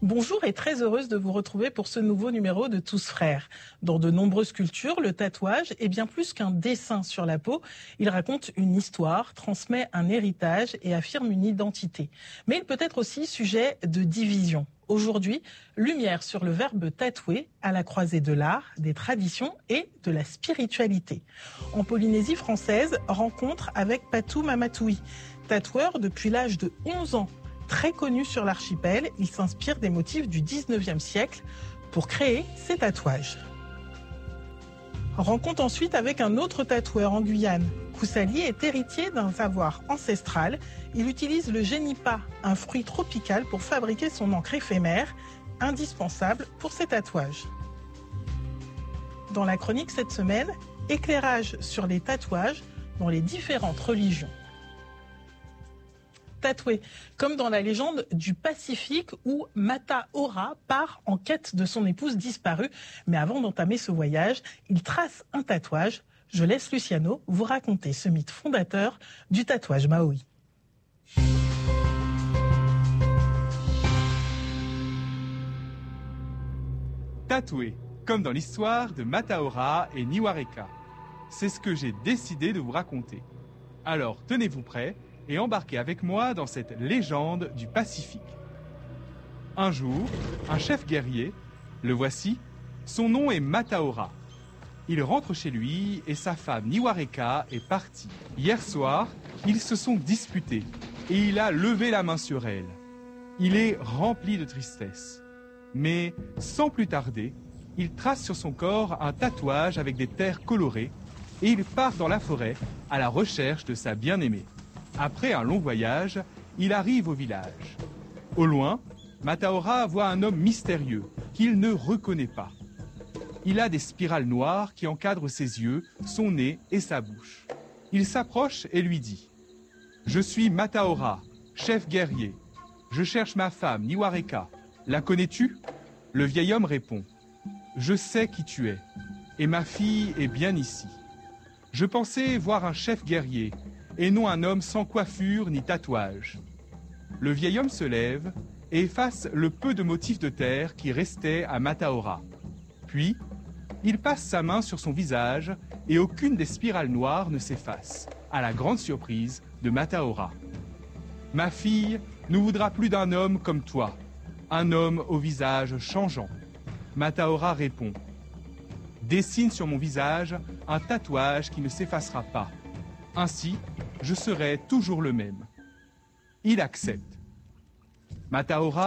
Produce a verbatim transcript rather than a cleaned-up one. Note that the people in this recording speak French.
Bonjour et très heureuse de vous retrouver pour ce nouveau numéro de Tous Frères. Dans de nombreuses cultures, le tatouage est bien plus qu'un dessin sur la peau. Il raconte une histoire, transmet un héritage et affirme une identité. Mais il peut être aussi sujet de division. Aujourd'hui, lumière sur le verbe tatouer à la croisée de l'art, des traditions et de la spiritualité. En Polynésie française, rencontre avec Patou Mamatoui. Tatoueur depuis l'âge de onze ans. Très connu sur l'archipel, il s'inspire des motifs du dix-neuvième siècle pour créer ses tatouages. Rencontre ensuite avec un autre tatoueur en Guyane. Koussali est héritier d'un savoir ancestral. Il utilise le génipa, un fruit tropical, pour fabriquer son encre éphémère, indispensable pour ses tatouages. Dans la chronique cette semaine, éclairage sur les tatouages dans les différentes religions. Tatoué, comme dans la légende du Pacifique où Mata Ora part en quête de son épouse disparue. Mais avant d'entamer ce voyage, il trace un tatouage. Je laisse Luciano vous raconter ce mythe fondateur du tatouage maori. Tatoué, comme dans l'histoire de Mata Ora et Niwareka. C'est ce que j'ai décidé de vous raconter. Alors tenez-vous prêts et embarquez avec moi dans cette légende du Pacifique. Un jour, un chef guerrier, le voici, son nom est Mata Ora. Il rentre chez lui et sa femme Niwareka est partie. Hier soir, ils se sont disputés et il a levé la main sur elle. Il est rempli de tristesse. Mais sans plus tarder, il trace sur son corps un tatouage avec des terres colorées et il part dans la forêt à la recherche de sa bien-aimée. Après un long voyage, il arrive au village. Au loin, Mata Ora voit un homme mystérieux qu'il ne reconnaît pas. Il a des spirales noires qui encadrent ses yeux, son nez et sa bouche. Il s'approche et lui dit « Je suis Mata Ora, chef guerrier. Je cherche ma femme, Niwareka. La connais-tu » Le vieil homme répond « Je sais qui tu es, et ma fille est bien ici. Je pensais voir un chef guerrier, et non un homme sans coiffure ni tatouage. » Le vieil homme se lève et efface le peu de motifs de terre qui restaient à Mata Ora. Puis, il passe sa main sur son visage et aucune des spirales noires ne s'efface, à la grande surprise de Mata Ora. « Ma fille ne voudra plus d'un homme comme toi, un homme au visage changeant. » Mata Ora répond « Dessine sur mon visage un tatouage qui ne s'effacera pas. Ainsi, je serai toujours le même. » Il accepte. Mata Ora